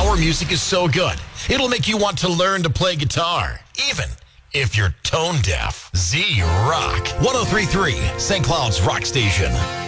Our music is so good, it'll make you want to learn to play guitar, even if you're tone deaf. Z Rock 103.3, St. Cloud's Rock Station.